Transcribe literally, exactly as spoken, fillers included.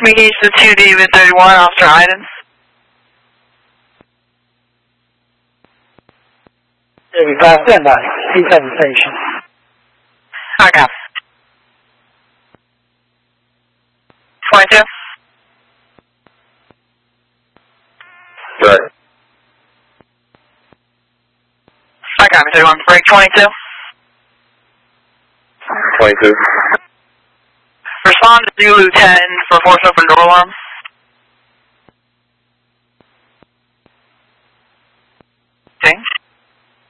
Communication to two D with thirty-one, Officer Iden. thirty-five, stand by. C seven station. Okay. twenty-two. Right. Okay, thirty-one, break twenty-two. twenty-two. Respond to Zulu ten for force open door alarm.